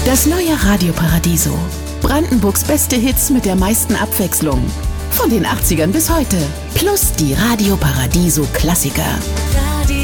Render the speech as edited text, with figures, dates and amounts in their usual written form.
Das neue Radio Paradiso. Brandenburgs beste Hits mit der meisten Abwechslung. Von den 80ern bis heute. Plus die Radio Paradiso Klassiker. Radio